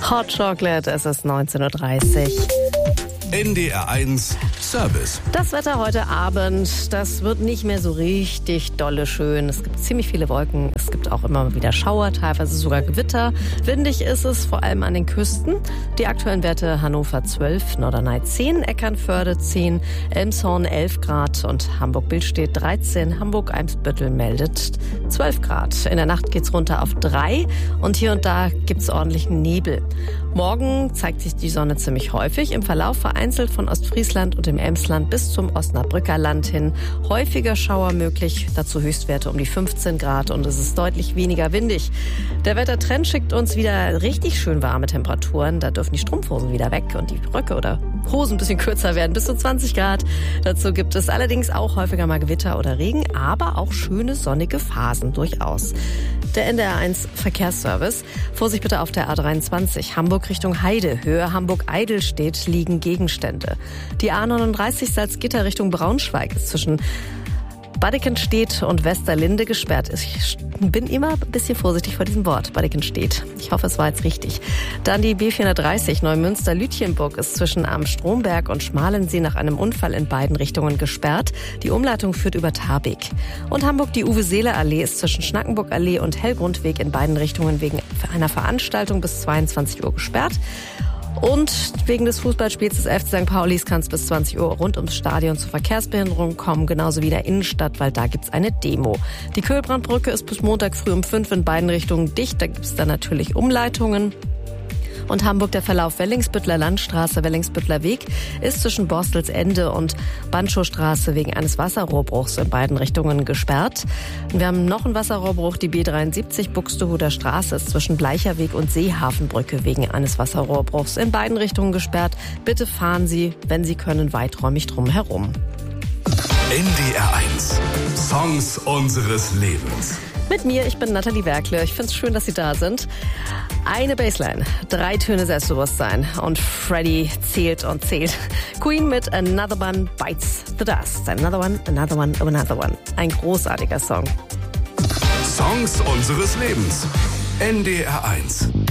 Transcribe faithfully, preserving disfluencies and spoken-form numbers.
Hot Chocolate, es ist neunzehn Uhr dreißig. N D R eins Service. Das Wetter heute Abend, das wird nicht mehr so richtig dolle schön. Es gibt ziemlich viele Wolken, es gibt auch immer wieder Schauer, teilweise sogar Gewitter. Windig ist es, vor allem an den Küsten. Die aktuellen Werte: Hannover zwölf, Norderney zehn, Eckernförde zehn, Elmshorn elf Grad und Hamburg-Billstedt dreizehn. Hamburg-Eimsbüttel meldet zwölf Grad. In der Nacht geht's runter auf drei und hier und da gibt's ordentlichen Nebel. Morgen zeigt sich die Sonne ziemlich häufig, im Verlauf vereinzelt von Ostfriesland und dem Emsland bis zum Osnabrücker Land hin. Häufiger Schauer möglich, dazu Höchstwerte um die fünfzehn Grad und es ist deutlich weniger windig. Der Wettertrend schickt uns wieder richtig schön warme Temperaturen. Da dürfen die Strumpfhosen wieder weg und die Röcke oder Hosen ein bisschen kürzer werden, bis zu zwanzig Grad. Dazu gibt es allerdings auch häufiger mal Gewitter oder Regen, aber auch schöne sonnige Phasen durchaus. Der N D R eins Verkehrsservice. Vorsicht bitte auf der A dreiundzwanzig, Hamburg Richtung Heide, Höhe Hamburg-Eidelstedt liegen Gegenstände. Die A neununddreißig Salzgitter Richtung Braunschweig ist zwischen Badeckenstedt und Westerlinde gesperrt. Ich bin immer ein bisschen vorsichtig vor diesem Wort, Badeckenstedt. Ich hoffe, es war jetzt richtig. Dann die B vierhundertdreißig Neumünster-Lütjenburg ist zwischen Am Stromberg und Schmalensee nach einem Unfall in beiden Richtungen gesperrt. Die Umleitung führt über Tarbeck. Und Hamburg, die Uwe-Seele-Allee ist zwischen Schnackenburg-Allee und Hellgrundweg in beiden Richtungen wegen einer Veranstaltung bis zweiundzwanzig Uhr gesperrt. Und wegen des Fußballspiels des F C Sankt Paulis kann es bis zwanzig Uhr rund ums Stadion zu Verkehrsbehinderungen kommen, genauso wie der Innenstadt, weil da gibt's eine Demo. Die Köhlbrandbrücke ist bis Montag früh um fünf in beiden Richtungen dicht, da gibt's dann natürlich Umleitungen. Und Hamburg, der Verlauf Wellingsbüttler Landstraße, Wellingsbüttler Weg ist zwischen Borstelsende und Banschowstraße wegen eines Wasserrohrbruchs in beiden Richtungen gesperrt. Und wir haben noch einen Wasserrohrbruch, die B dreiundsiebzig Buxtehuder Straße ist zwischen Bleicherweg und Seehafenbrücke wegen eines Wasserrohrbruchs in beiden Richtungen gesperrt. Bitte fahren Sie, wenn Sie können, weiträumig drum herum. N D R eins Songs unseres Lebens. Mit mir, ich bin Nathalie Werkle. Ich finde es schön, dass Sie da sind. Eine Bassline, drei Töne Selbstbewusstsein und Freddy zählt und zählt. Queen mit Another One Bites the Dust. Another One, Another One, Another One. Ein großartiger Song. Songs unseres Lebens. N D R eins.